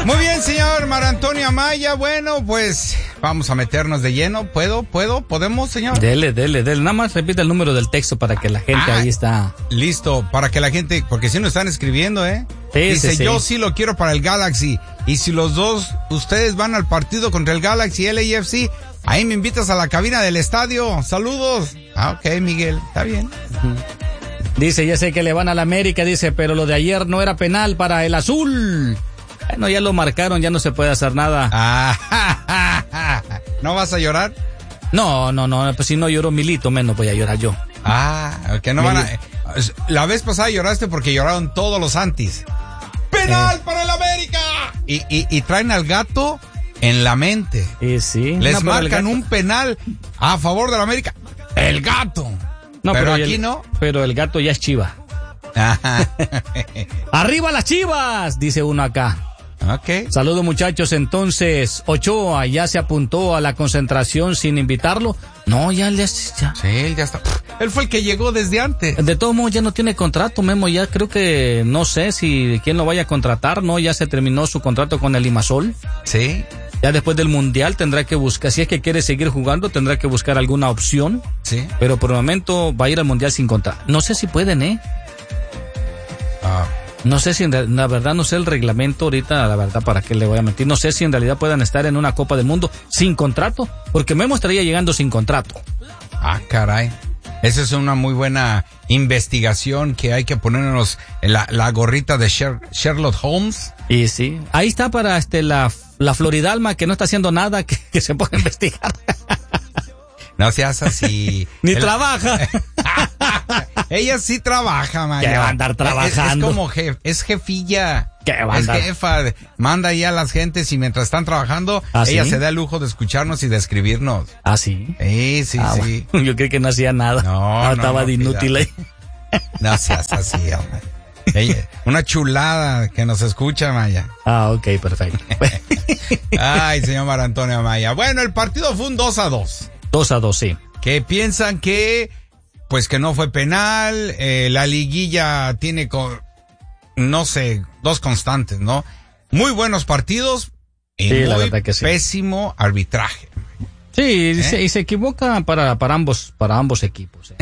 Muy bien, señor Marantonio Amaya. Bueno, pues vamos a meternos de lleno. ¿Podemos, señor? Dele. Nada más repite el número del texto para que la gente ahí está. Listo, para que la gente, porque si no están escribiendo, Sí, dice, sí. yo sí lo quiero para el Galaxy. Y si los dos, ustedes van al partido contra el Galaxy LAFC, ahí me invitas a la cabina del estadio. Saludos. Ok, Miguel, está bien. Dice, ya sé que le van a la América, dice, pero lo de ayer no era penal para el azul. Bueno, ya lo marcaron, ya no se puede hacer nada. ¿No vas a llorar? No, pues si no lloró Milito, menos voy a llorar yo. Que no van a... La vez pasada lloraste porque lloraron todos los antis. ¡Penal para el América! Y traen al gato en la mente. Sí. Les marcan un penal a favor del América. ¡El gato! No, pero aquí no. Pero el gato ya es chiva. ¡Arriba las Chivas! Dice uno acá. Ok. Saludos, muchachos. Entonces, Ochoa ya se apuntó a la concentración sin invitarlo. No, ya. Sí, él ya está. Él fue el que llegó desde antes. De todos modos, ya no tiene contrato, Memo. Ya creo que no sé si quién lo vaya a contratar, ¿no? Ya se terminó su contrato con el Limassol. Sí. Ya después del Mundial tendrá que buscar, si es que quiere seguir jugando, tendrá que buscar alguna opción. Sí. Pero por el momento va a ir al Mundial sin contrato. No sé si pueden, No sé si la verdad no sé el reglamento ahorita, la verdad, para qué le voy a mentir. No sé si en realidad puedan estar en una Copa del Mundo sin contrato, porque Memo estaría llegando sin contrato. Caray. Esa es una muy buena investigación que hay que ponernos en la gorrita de Sherlock Holmes. Y sí, ahí está para la Floridalma que no está haciendo nada, que se puede investigar. No seas así. Ni trabaja. Ella sí trabaja, Maya. ¿Qué va a andar trabajando? Es como es jefilla. ¿Qué va a andar? Es jefa. Manda ahí a las gentes y mientras están trabajando, ella se da el lujo de escucharnos y de escribirnos. ¿Ah, sí? Sí. Bueno, yo creí que no hacía nada. No, estaba de inútil ahí. No seas así, hombre. Una chulada que nos escucha, Maya. Ok, perfecto. Ay, señor Marantonio Amaya. Bueno, el partido fue un 2-2. 2-2, sí. Que piensan que no fue penal, la liguilla tiene, no sé, dos constantes, ¿no? Muy buenos partidos y sí, muy la verdad que sí. Pésimo arbitraje. Sí, y se equivoca para ambos equipos.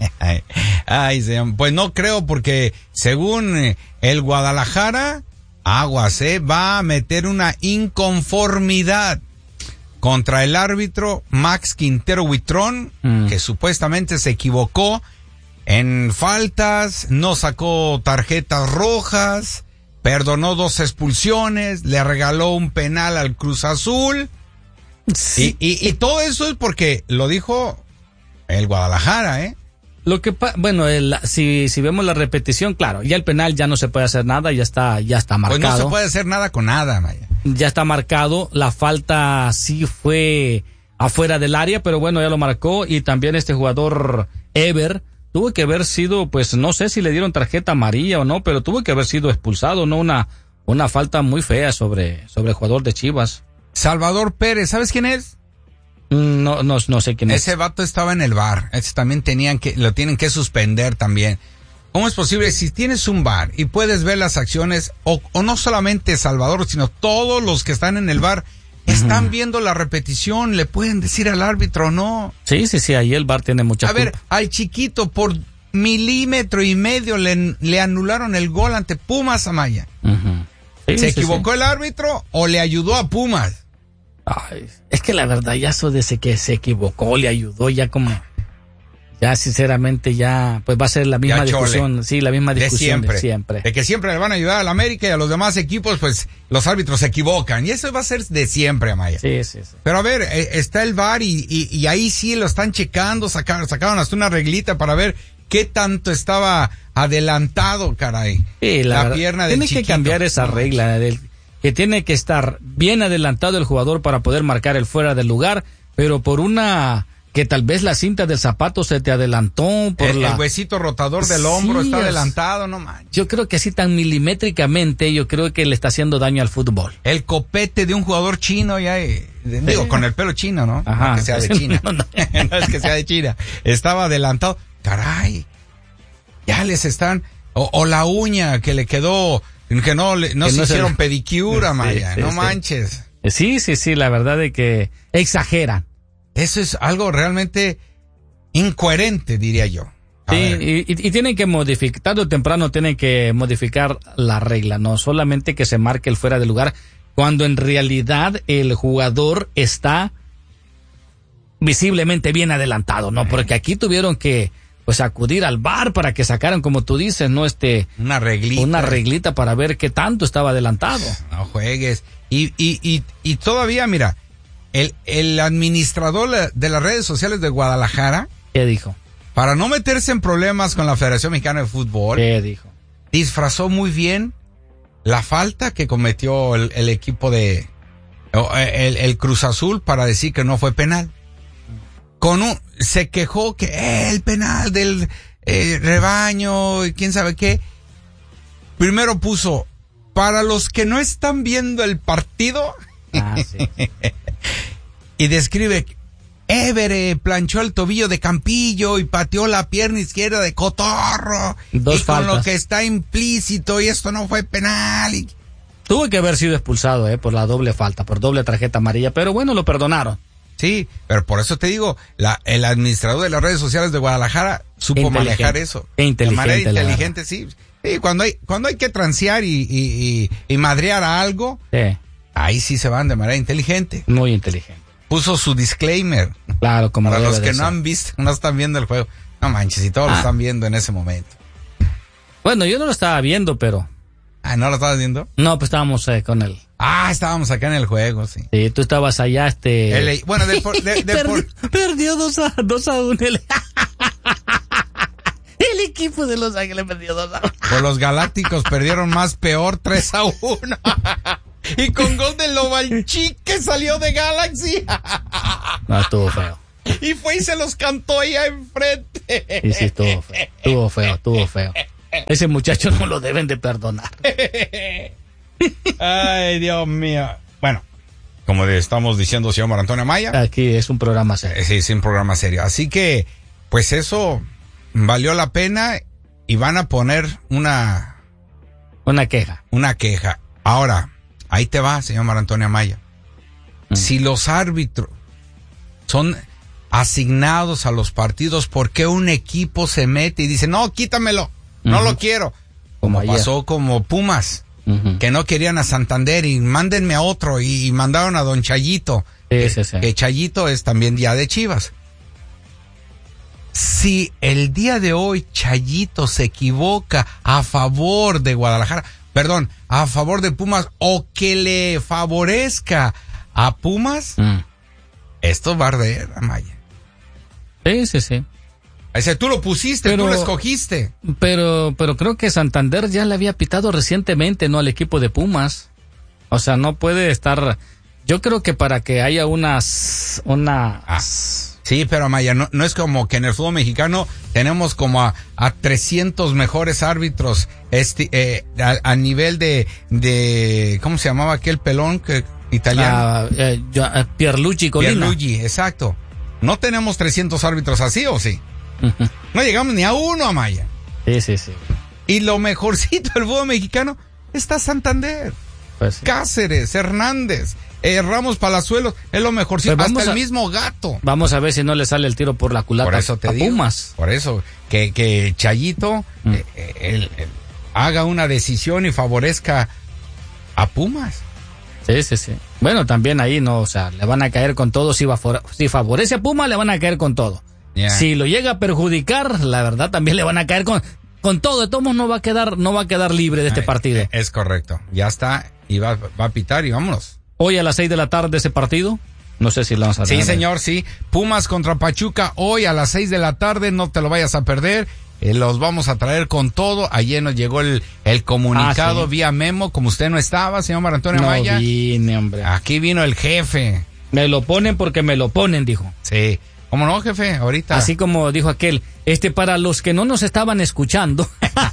Ay, señor, pues no creo porque según el Guadalajara, aguas, va a meter una inconformidad contra el árbitro Max Quintero Huitrón, que supuestamente se equivocó en faltas, no sacó tarjetas rojas, perdonó 2 expulsiones, le regaló un penal al Cruz Azul. Sí. Y todo eso es porque lo dijo el Guadalajara, Lo que si vemos la repetición, claro, ya el penal ya no se puede hacer nada, ya está marcado. Pues no se puede hacer nada con nada, Maya. Ya está marcado, la falta sí fue afuera del área, pero bueno, ya lo marcó, y también este jugador Ever tuvo que haber sido, pues no sé si le dieron tarjeta amarilla o no, pero tuvo que haber sido expulsado, ¿no? Una falta muy fea sobre el jugador de Chivas. Salvador Pérez, ¿sabes quién es? No sé quién es. Ese vato estaba en el VAR, ese también lo tienen que suspender también. ¿Cómo es posible? Si tienes un VAR y puedes ver las acciones, o no solamente Salvador, sino todos los que están en el VAR, están viendo la repetición, le pueden decir al árbitro, ¿no? Sí, ahí el VAR tiene mucha culpa. A ver, al chiquito por 1,5 milímetros le anularon el gol ante Pumas, Amaya. ¿Se equivocó el árbitro o le ayudó a Pumas? Ay, es que la verdad ya eso de que se equivocó, le ayudó, ya ya sinceramente ya pues va a ser la misma discusión, sí, la misma discusión de siempre. De que siempre le van a ayudar al América y a los demás equipos, pues los árbitros se equivocan y eso va a ser de siempre, Amaya. Sí. Pero a ver, está el VAR y ahí sí lo están checando, sacaron hasta una reglita para ver qué tanto estaba adelantado, caray. Sí, la pierna del tiene chiquito. Que cambiar esa regla que tiene que estar bien adelantado el jugador para poder marcar el fuera del lugar, pero por que tal vez la cinta del zapato se te adelantó el huesito rotador del hombro está adelantado, no manches. Yo creo que así tan milimétricamente, yo creo que le está haciendo daño al fútbol. El copete de un jugador chino ya, digo, con el pelo chino, ¿no? Ajá. No que sea de China. No es que sea de China. Estaba adelantado. Caray. Ya les están, o la uña que le quedó Que no se hicieron pedicure, Maya, sí, no sí. manches. Sí, la verdad es que exageran. Eso es algo realmente incoherente, diría yo. Sí, y tienen que modificar, tarde o temprano tienen que modificar la regla, no solamente que se marque el fuera de lugar, cuando en realidad el jugador está visiblemente bien adelantado, ¿no? Porque aquí tuvieron que pues acudir al VAR para que sacaran, como tú dices, ¿no? Una reglita para ver qué tanto estaba adelantado. No juegues. Y todavía, mira, el administrador de las redes sociales de Guadalajara, ¿Qué dijo? para no meterse en problemas con la Federación Mexicana de Fútbol, ¿Qué dijo? disfrazó muy bien la falta que cometió el equipo el Cruz Azul para decir que no fue penal. Se quejó que el penal del rebaño y quién sabe qué. Primero puso, para los que no están viendo el partido, Sí. y describe, Évere planchó el tobillo de Campillo y pateó la pierna izquierda de Cotorro. Dos y con faltas. lo que está implícito, y esto no fue penal. Tuvo que haber sido expulsado, por la doble falta, por doble tarjeta amarilla, pero bueno, lo perdonaron. Sí, pero por eso te digo, el administrador de las redes sociales de Guadalajara supo manejar eso. Inteligente, de manera la inteligente, sí. Sí, cuando hay que transear y madrear a algo, Sí, ahí sí se van de manera inteligente. muy inteligente. Puso su disclaimer. Claro, como Para debe los de que ser. no han visto, no están viendo el juego. No manches, y todos lo están viendo en ese momento. Bueno, yo no lo estaba viendo, pero... ¿No lo estabas viendo? No, pues estábamos con él. Estábamos acá en el juego, sí. Sí, tú estabas allá, Bueno, perdió 2-1 el equipo de Los Ángeles perdió 2-1. Pues los Galácticos perdieron más peor 3-1. Y con gol de Lovalchik que salió de Galaxy. No, estuvo feo. Y fue y se los cantó allá enfrente. Y sí, estuvo feo. Ese muchacho no lo deben de perdonar. Ay, Dios mío. Bueno, como estamos diciendo, señor Antonio Maya. Aquí es un programa serio. Sí, es un programa serio. Así que, pues eso valió la pena y van a poner una queja. Ahora, ahí te va, señor Antonio Maya. Si los árbitros son asignados a los partidos, ¿por qué un equipo se mete y dice, no, quítamelo, no lo quiero? Como pasó como Pumas, que no querían a Santander y mándenme a otro, y mandaron a don Chayito, que Chayito es también día de Chivas. Si el día de hoy Chayito se equivoca a favor de Guadalajara, a favor de Pumas, o que le favorezca a Pumas, esto va a arder, Amaya. Sí. Ese tú lo pusiste, tú lo escogiste. Pero creo que Santander ya le había pitado recientemente, ¿no? Al equipo de Pumas. O sea, no puede estar... Yo creo que para que haya Sí, pero Amaya, no es como que en el fútbol mexicano tenemos como a 300 mejores árbitros a nivel de ¿cómo se llamaba aquel pelón italiano? Pierluigi Colina. Pierluigi, exacto. No tenemos 300 árbitros así, ¿o sí? No llegamos ni a uno, Amaya. Sí. Y lo mejorcito del fútbol mexicano está Santander. Pues sí. Cáceres, Hernández, Ramos Palazuelos, es lo mejorcito. Pues hasta el mismo Gato. Vamos a ver si no le sale el tiro por la culata por eso te digo, Pumas. Por eso, que Chayito él haga una decisión y favorezca a Pumas. Sí. Bueno, también ahí no, o sea, le van a caer con todo. Si favorece a Pumas, le van a caer con todo. Yeah. Si lo llega a perjudicar, la verdad también le van a caer con todo. De todos modos no va a quedar libre de este partido. Es correcto. Ya está, y va a pitar y vámonos. Hoy a las 6 de la tarde ese partido. No sé si lo vamos a ver. Sí, señor, sí. Pumas contra Pachuca hoy a las 6 de la tarde, no te lo vayas a perder. Los vamos a traer con todo. Ayer nos llegó el comunicado vía memo, como usted no estaba, señor Mar Antonio Maya. No vine, hombre. Aquí vino el jefe. Me lo ponen porque me lo ponen, dijo. Sí. ¿Cómo no, jefe? Ahorita. Así como dijo aquel, para los que no nos estaban escuchando.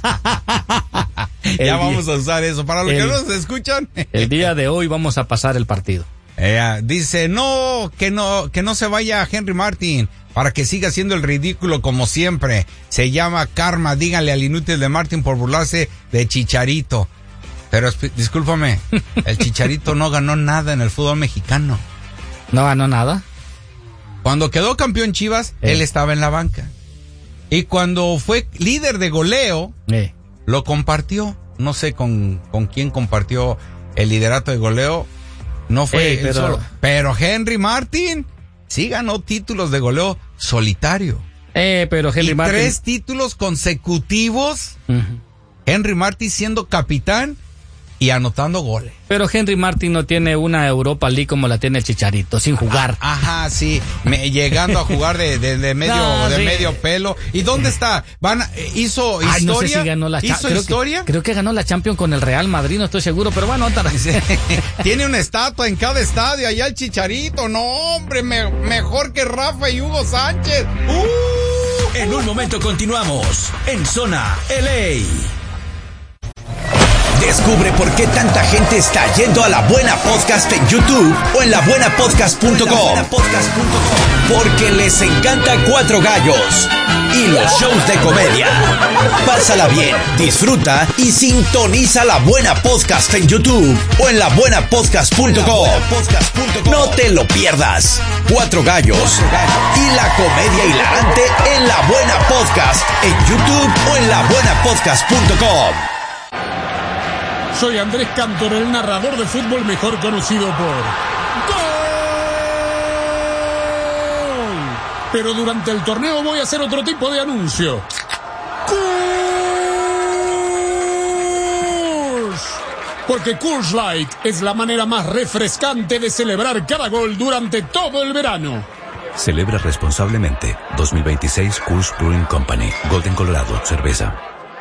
Ya vamos a usar eso. Para los que no nos escuchan. El día de hoy vamos a pasar el partido. Dice, que no se vaya Henry Martin, para que siga haciendo el ridículo como siempre. Se llama karma, díganle al inútil de Martin por burlarse de Chicharito. Pero discúlpame, el Chicharito no ganó nada en el fútbol mexicano. ¿No ganó nada? Cuando quedó campeón Chivas, él estaba en la banca. Y cuando fue líder de goleo, lo compartió. No sé con quién compartió el liderato de goleo. No fue él solo. Pero Henry Martin sí ganó títulos de goleo solitario. Pero Henry Martin... 3 títulos consecutivos. Henry Martin siendo capitán y anotando goles. Pero Henry Martin no tiene una Europa League como la tiene el Chicharito, sin jugar. Ajá, sí, llegando a jugar de medio pelo. ¿Y dónde está? ¿Hizo historia? No sé si ganó la historia? Creo que ganó la Champions con el Real Madrid, no estoy seguro, pero bueno, tiene una estatua en cada estadio, allá el Chicharito. No, hombre, mejor que Rafa y Hugo Sánchez. En un momento continuamos en Zona LA. Descubre por qué tanta gente está yendo a La Buena Podcast en YouTube o en labuenapodcast.com. Porque les encanta Cuatro Gallos y los shows de comedia. Pásala bien, disfruta y sintoniza La Buena Podcast en YouTube o en labuenapodcast.com. No te lo pierdas. Cuatro Gallos y la comedia hilarante en La Buena Podcast en YouTube o en labuenapodcast.com. Soy Andrés Cantor, el narrador de fútbol mejor conocido por ¡Gol! Pero durante el torneo voy a hacer otro tipo de anuncio. ¡Coors! Porque Coors Light es la manera más refrescante de celebrar cada gol durante todo el verano. Celebra responsablemente. 2026 Coors Brewing Company. Golden, Colorado. Cerveza.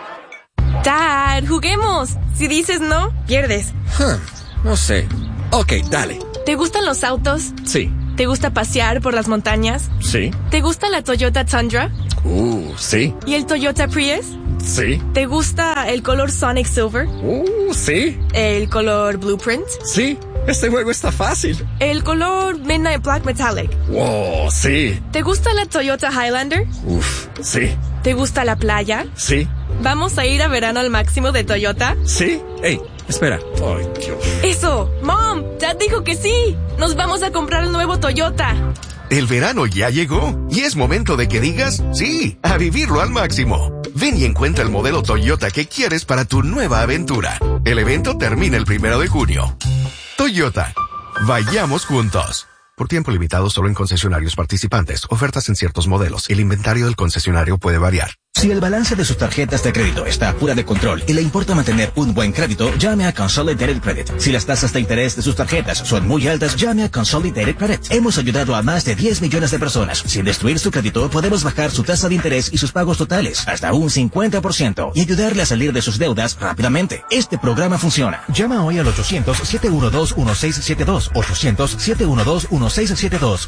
Dad, juguemos. Si dices no, pierdes. No sé. Ok, dale. ¿Te gustan los autos? Sí. ¿Te gusta pasear por las montañas? Sí. ¿Te gusta la Toyota Tundra? Sí. ¿Y el Toyota Prius? Sí. ¿Te gusta el color Sonic Silver? Sí. ¿El color Blueprint? Sí. Este juego está fácil. ¿El color Midnight Black Metallic? Wow, sí. ¿Te gusta la Toyota Highlander? Sí. ¿Te gusta la playa? Sí. ¿Vamos a ir a verano al máximo de Toyota? Sí. Ey, espera. Ay, Dios. ¡Eso! ¡Mom! ¡Dad dijo que sí! ¡Nos vamos a comprar el nuevo Toyota! El verano ya llegó y es momento de que digas sí, a vivirlo al máximo. Ven y encuentra el modelo Toyota que quieres para tu nueva aventura. El evento termina el 1 de junio. Toyota. Vayamos juntos. Por tiempo limitado solo en concesionarios participantes. Ofertas en ciertos modelos. El inventario del concesionario puede variar. Si el balance de sus tarjetas de crédito está fuera de control y le importa mantener un buen crédito, llame a Consolidated Credit. Si las tasas de interés de sus tarjetas son muy altas, llame a Consolidated Credit. Hemos ayudado a más de 10 millones de personas. Sin destruir su crédito, podemos bajar su tasa de interés y sus pagos totales hasta un 50% y ayudarle a salir de sus deudas rápidamente. Este programa funciona. Llama hoy al 800-712-1672. 800-712-1672.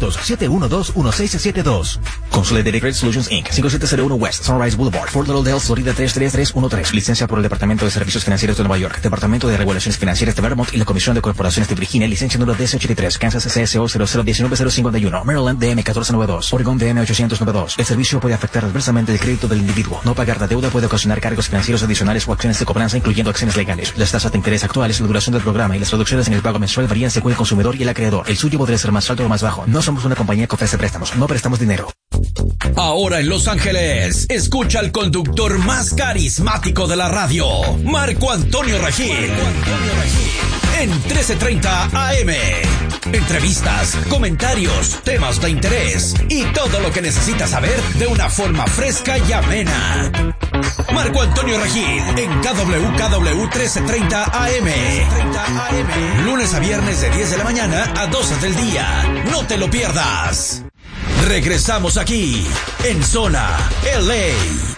800-712-1672. Consolidated Credit Solutions Inc. 5701 West Sunrise Boulevard, Fort Lauderdale, Florida 33313. Licencia por el Departamento de Servicios Financieros de Nueva York, Departamento de Regulaciones Financieras de Vermont y la Comisión de Corporaciones de Virginia. Licencia número DC83, Kansas CSO 0019051, Maryland DM 1492, Oregon DM 892. El servicio puede afectar adversamente el crédito del individuo. No pagar la deuda puede ocasionar cargos financieros adicionales o acciones de cobranza, incluyendo acciones legales. Las tasas de interés actuales, la duración del programa y las reducciones en el pago mensual varían según el consumidor y el acreedor. El suyo podría ser más alto o más bajo. No somos una compañía que ofrece préstamos. No prestamos dinero. Ahora en Los Ángeles, escucha al conductor más carismático de la radio, Marco Antonio Regil. En 1330 AM. Entrevistas, comentarios, temas de interés y todo lo que necesitas saber de una forma fresca y amena. Marco Antonio Regil en KWKW 1330 AM. Lunes a viernes de 10 de la mañana a 12 del día. No te lo pierdas. Regresamos aquí en Zona LA.